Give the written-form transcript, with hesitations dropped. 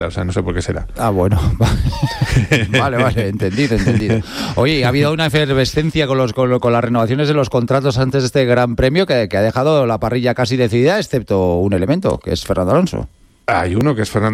O sea, no sé por qué será. Ah, bueno. Vale, entendido. Oye, ha habido una efervescencia con las renovaciones de los contratos antes de este Gran Premio que ha dejado la parrilla casi decidida, excepto un elemento, que es Fernando Alonso. Hay uno que es Fernando